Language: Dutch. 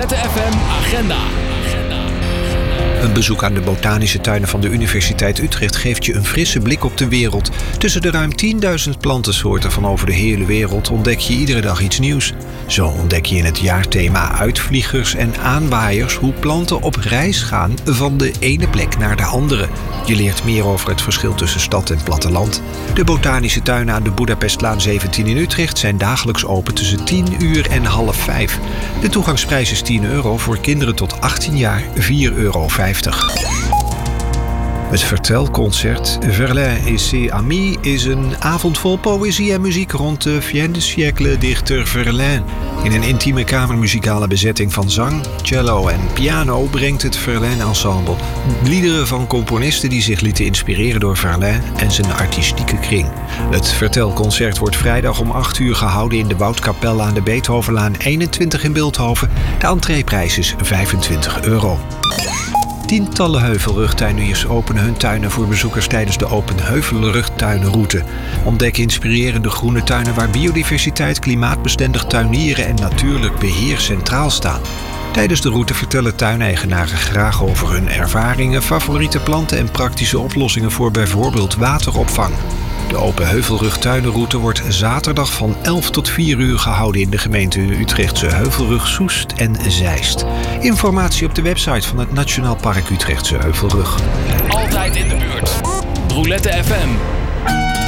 Roulette FM Agenda. Een bezoek aan de botanische tuinen van de Universiteit Utrecht geeft je een frisse blik op de wereld. Tussen de ruim 10.000 plantensoorten van over de hele wereld ontdek je iedere dag iets nieuws. Zo ontdek je in het jaarthema Uitvliegers en Aanwaaiers hoe planten op reis gaan van de ene plek naar de andere. Je leert meer over het verschil tussen stad en platteland. De botanische tuinen aan de Boedapestlaan 17 in Utrecht zijn dagelijks open tussen 10 uur en 4:30. De toegangsprijs is €10, voor kinderen tot 18 jaar €4,50. Het vertelconcert Verlaine et ses amis is een avond vol poëzie en muziek rond de fin de siècle dichter Verlaine. In een intieme kamermuzikale bezetting van zang, cello en piano brengt het Verlaine Ensemble liederen van componisten die zich lieten inspireren door Verlaine en zijn artistieke kring. Het vertelconcert wordt vrijdag om 8 uur gehouden in de Woutkapel aan de Beethovenlaan 21 in Bilthoven. De entreeprijs is €25. Tientallen heuvelrugtuiniers openen hun tuinen voor bezoekers tijdens de Open Heuvelrugtuinenroute. Ontdek inspirerende groene tuinen waar biodiversiteit, klimaatbestendig tuinieren en natuurlijk beheer centraal staan. Tijdens de route vertellen tuineigenaren graag over hun ervaringen, favoriete planten en praktische oplossingen voor bijvoorbeeld wateropvang. De Open Heuvelrugtuinenroute wordt zaterdag van 11 tot 4 uur gehouden in de gemeente Utrechtse Heuvelrug, Soest en Zeist. Informatie op de website van het Nationaal Park Utrechtse Heuvelrug. Altijd in de buurt. Roulette FM.